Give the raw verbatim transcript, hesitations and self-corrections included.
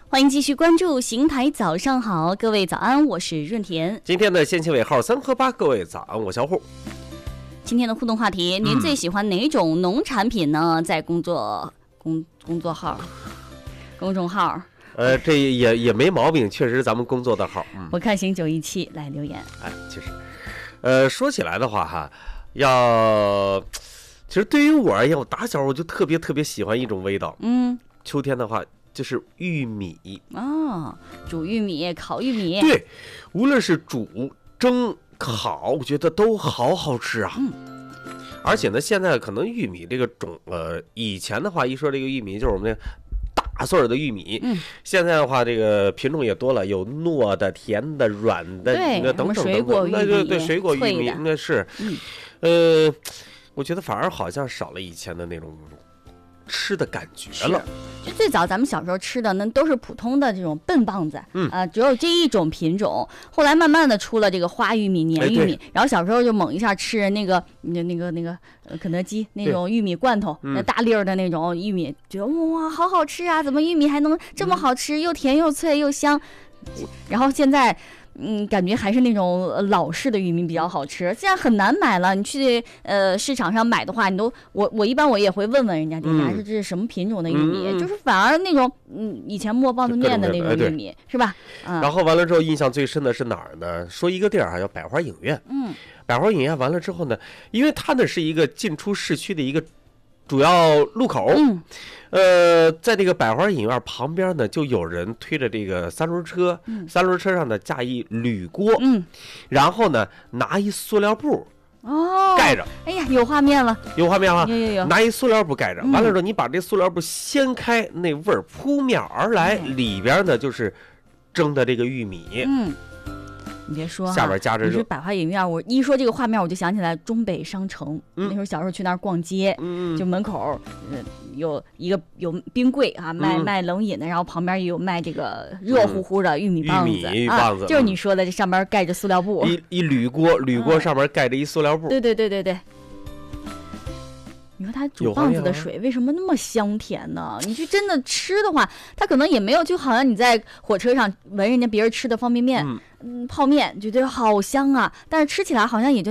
欢迎继续关注邢台早上好，各位早安，我是润田。 今天的限期尾号三和八，各位早安，我小虎。 今天的互动话题，您最喜欢哪种农产品呢？在工作工工作号、公众号， 呃，这也也没毛病，确实咱们工作的号。嗯、 我看行九一七来留言。 哎，其实，呃，说起来的话哈，要其实对于我而言，我打小我就特别特别喜欢一种味道。 嗯， 秋天的话就是玉米哦，煮玉米、烤玉米。 对，无论是煮、蒸、烤，我觉得都好好吃啊。 嗯。 而且呢，现在可能玉米这个种，呃，以前的话一说这个玉米就是我们那大穗儿的玉米， 嗯， 现在的话这个品种也多了，有糯的、甜的、软的， 对， 那等等水果玉米， 那对对，水果玉米那是， 嗯， 呃，我觉得反而好像少了以前的那种吃的感觉了。 就最早咱们小时候吃的那都是普通的这种笨棒子， 嗯啊、呃，只有这一种品种。后来慢慢的出了这个花玉米、黏玉米， 哎、 然后小时候就猛一下吃那个那那个那个呃肯德基那种玉米罐头，那大粒儿的那种玉米，觉得哇好好吃啊！怎么玉米还能这么好吃，嗯、又甜又脆又香？然后现在。嗯，感觉还是那种老式的玉米比较好吃，现在很难买了。你去呃市场上买的话，你都我我一般我也会问问人家店家说这是什么品种的玉米，嗯、就是反而那种嗯以前磨棒子面的那种玉米、哎、是吧？嗯。 然后完了之后，印象最深的是哪儿呢？说一个地儿啊，叫百花影院。 嗯。 百花影院完了之后呢，因为它呢是一个进出市区的一个主要路口。 嗯。 呃，在这个百花影院旁边呢，就有人推着这个三轮车， 嗯、 三轮车上呢架一铝锅， 嗯， 然后呢拿一塑料布哦盖着。 哎呀，有画面了， 有画面了， 有有有， 拿一塑料布盖着， 嗯、 完了之后你把这塑料布掀开，那味儿扑面而来，嗯、里边呢就是蒸的这个玉米， 嗯。你别说， 下边夹着热。 你说百花影院，我一说这个画面，我就想起来中北商城。嗯、那时候小时候去那儿逛街， 嗯、 就门口、呃、有一个有冰柜啊，卖、嗯、卖冷饮的，然后旁边也有卖这个热乎乎的玉米棒子， 嗯、玉米棒子、 啊，就是你说的，这上边盖着塑料布， 一一铝锅，铝锅上面盖着一塑料布。 嗯、对对对对对。你说它煮棒子的水为什么那么香甜呢？你去真的吃的话，它可能也没有，就好像你在火车上闻人家别人吃的方便面、嗯、泡面，觉得好香啊，但是吃起来好像也就